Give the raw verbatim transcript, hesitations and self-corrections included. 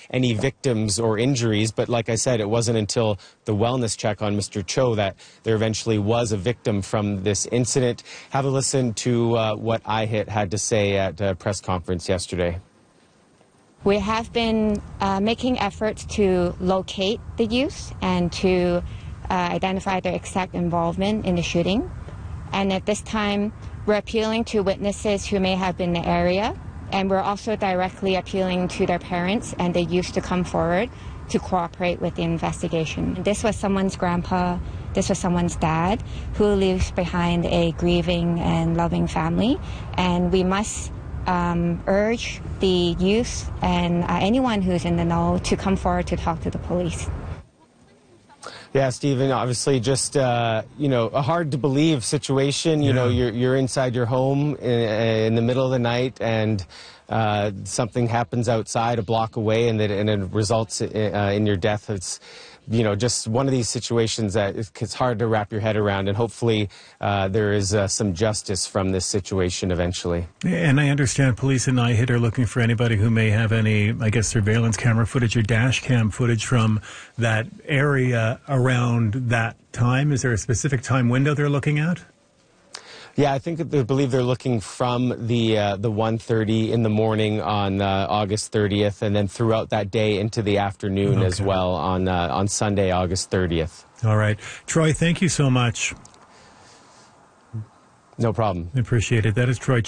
any victims or injuries. But like I said, it wasn't until the wellness check on Mister Cho that there eventually was a victim from this incident. Have a listen to uh, what I H I T had to say at a press conference yesterday. We have been uh, making efforts to locate the youth and to uh, identify their exact involvement in the shooting. And at this time, we're appealing to witnesses who may have been in the area, and we're also directly appealing to their parents and the youth to come forward to cooperate with the investigation. This was someone's grandpa, this was someone's dad, who leaves behind a grieving and loving family, and we must um, urge the youth and uh, anyone who's in the know to come forward to talk to the police. Yeah, Stephen, obviously just, uh, you know, a hard-to-believe situation. You yeah. know, you're, you're inside your home in, in the middle of the night, and uh, something happens outside a block away, and it, and it results in, uh, in your death. It's, you know, just one of these situations that it's hard to wrap your head around, and hopefully uh, there is uh, some justice from this situation eventually. And I understand police in I H I T are looking for anybody who may have any, I guess, surveillance camera footage or dash cam footage from that area around that time. Is there a specific time window they're looking at? Yeah, I think that they believe they're looking from the uh, the one thirty in the morning on uh, August thirtieth, and then throughout that day into the afternoon okay. as well on uh, on Sunday, August thirtieth. All right, Troy, thank you so much. No problem. I appreciate it. That is Troy